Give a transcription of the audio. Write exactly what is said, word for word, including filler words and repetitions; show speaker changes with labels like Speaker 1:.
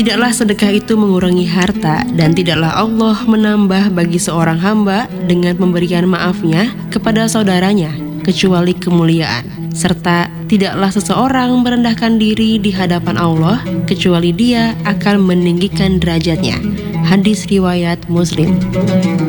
Speaker 1: Tidaklah sedekah itu mengurangi harta, dan tidaklah Allah menambah bagi seorang hamba dengan pemberian maafnya kepada saudaranya, kecuali kemuliaan. Serta tidaklah seseorang merendahkan diri di hadapan Allah, kecuali Dia akan meninggikan derajatnya. Hadis riwayat Muslim.